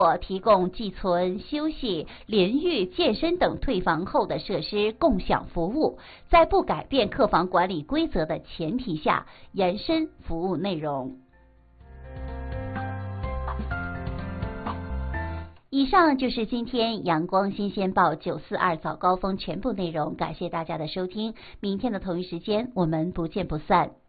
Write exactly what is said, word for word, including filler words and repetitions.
我提供寄存、休息、淋浴、健身等退房后的设施共享服务，在不改变客房管理规则的前提下，延伸服务内容。以上就是今天阳光新鲜报九四二早高峰全部内容，感谢大家的收听，明天的同一时间我们不见不散。